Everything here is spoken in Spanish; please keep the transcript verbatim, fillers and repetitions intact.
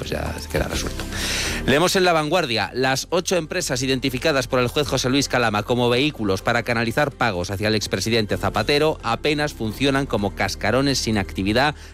pues ya queda resuelto. Leemos en La Vanguardia, las ocho empresas identificadas por el juez José Luis Calama como vehículos para canalizar pagos hacia el expresidente Zapatero apenas funcionan como cascarones sin actividad